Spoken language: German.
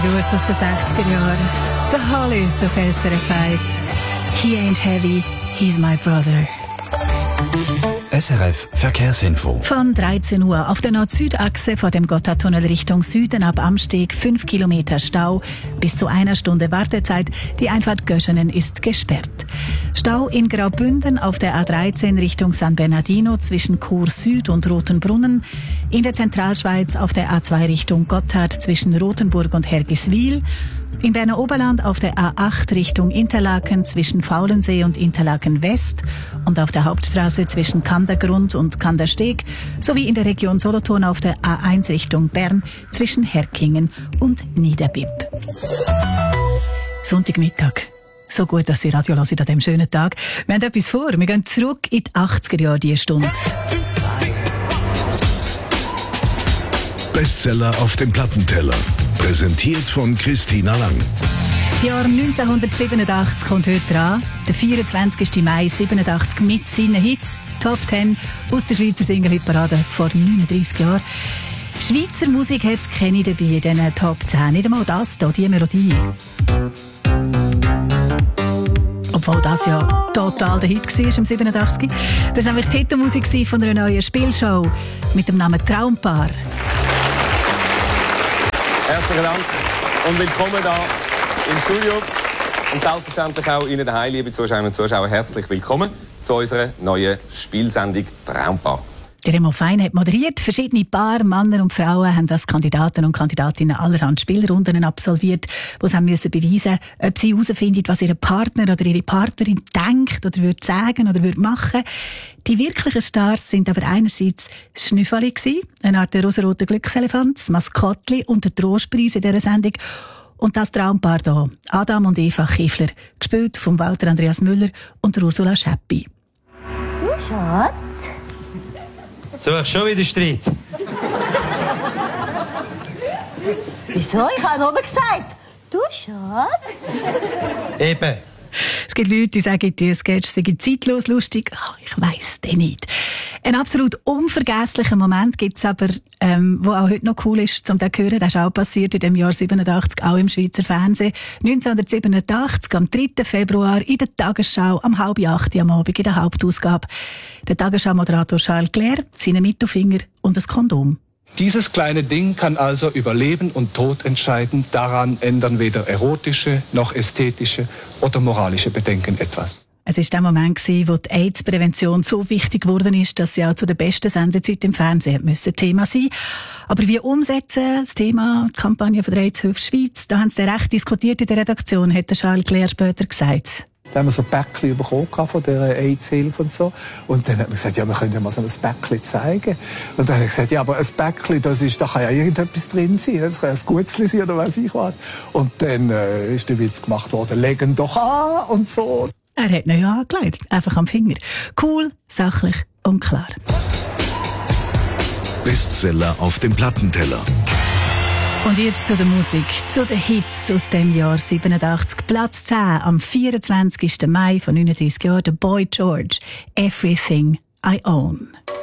Aus den 60er Jahren. The Hollies auf SRF 1. He ain't heavy, he's my brother. SRF Verkehrsinfo. Von 13 Uhr auf der Nord-Süd-Achse vor dem Gotthardtunnel Richtung Süden ab Amsteg 5 Kilometer Stau. Bis zu 1 Stunde Wartezeit. Die Einfahrt Göschenen ist gesperrt. Stau in Graubünden auf der A13 Richtung San Bernardino zwischen Chur Süd und Rotenbrunnen. In der Zentralschweiz auf der A2 Richtung Gotthard zwischen Rothenburg und Hergiswil. Im Berner Oberland auf der A8 Richtung Interlaken zwischen Faulensee und Interlaken West und auf der Hauptstraße zwischen Kandergrund und Kandersteg sowie in der Region Solothurn auf der A1 Richtung Bern zwischen Herkingen und Niederbipp. Sonntagmittag. So gut, dass Sie Radio hören an diesem schönen Tag. Wir haben etwas vor. Wir gehen zurück in die 80er Jahre diese Stunde. Bestseller auf dem Plattenteller. Präsentiert von Christina Lang. Das Jahr 1987 kommt heute dran. Der 24. Mai 87 mit seinen Hits. Top 10 aus der Schweizer Single-Hitparade vor 39 Jahren. Schweizer Musik hat es keine dabei in diesen Top 10. Nicht einmal das hier, die Melodie. Obwohl das ja total der Hit war im 87. Das war nämlich die Titelmusik von einer neuen Spielshow mit dem Namen Traumpaar. Herzlichen Dank und willkommen hier im Studio. Und selbstverständlich auch Ihnen daheim, liebe Zuschauerinnen und Zuschauer, herzlich willkommen zu unserer neuen Spielsendung Traumpaar. Der Remo Fein hat moderiert. Verschiedene Paare, Männer und Frauen, haben als Kandidaten und Kandidatinnen allerhand Spielrunden absolviert, wo sie müssen beweisen, ob sie herausfinden, was ihr Partner oder ihre Partnerin denkt oder würde sagen oder würde machen. Die wirklichen Stars sind aber einerseits das Schnüffeli gsi, eine Art der rosarote Glückselefant, das Maskottli und der Trostpreis in dieser Sendung. Und das Traumpaar hier, Adam und Eva Kiefler, gespielt von Walter Andreas Müller und Ursula Scheppi. Du, Schatz? Suchst schon wieder Streit? Wieso? Ich habe nur gesagt, du, Schatz? Eben. Es gibt Leute, die sagen, die Sketches sind zeitlos lustig. Oh, ich weiss den nicht. Ein absolut unvergesslicher Moment gibt es aber, wo auch heute noch cool ist, zum zu hören. Das ist auch passiert in dem Jahr 87, auch im Schweizer Fernsehen. 1987, am 3. Februar, in der Tagesschau, am 7:30 am Abend in der Hauptausgabe. Der Tagesschau-Moderator Charles Clair, seine Mittelfinger und das Kondom. Dieses kleine Ding kann also über Leben und Tod entscheiden. Daran ändern weder erotische noch ästhetische oder moralische Bedenken etwas. Es war der Moment, wo die AIDS-Prävention so wichtig geworden ist, dass sie auch zu der besten Sendezeit im Fernsehen Thema sein. Aber wie umsetzen das Thema, die Kampagne von der AIDS-Hilfe Schweiz? Da haben sie recht diskutiert in der Redaktion, hat Charles Clair später gesagt. Da haben wir so Päckchen bekommen von der AIDS-Hilfe und so. Und dann hat man gesagt, ja, wir können ja mal so ein Päckchen zeigen. Und dann habe ich gesagt, ja, aber ein Päckchen, da kann ja irgendetwas drin sein. Das kann ja ein Gutzli sein oder weiss ich was. Und dann ist der Witz gemacht worden, legen doch an und so. Er hat noch ja angelegt, einfach am Finger. Cool, sachlich und klar. Bestseller auf dem Plattenteller. Und jetzt zu der Musik, zu den Hits aus dem Jahr 87. Platz 10 am 24. Mai von 39 Jahren, der Boy George. Everything I Own.